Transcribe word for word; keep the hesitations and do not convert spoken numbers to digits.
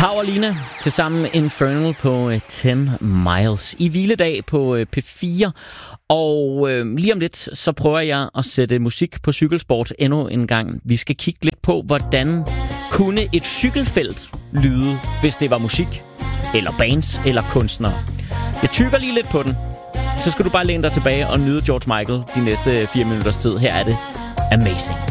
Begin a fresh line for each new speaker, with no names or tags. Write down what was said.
Powerlina til sammen Infernal på ti miles i hviledag på P fire. Og øh, lige om lidt, så prøver jeg at sætte musik på cykelsport endnu en gang. Vi skal kigge lidt på, hvordan kunne et cykelfelt lyde, hvis det var musik, eller bands, eller kunstnere. Jeg tykker lige lidt på den. Så skal du bare læne dig tilbage og nyde George Michael de næste fire minutters tid. Her er det Amazing.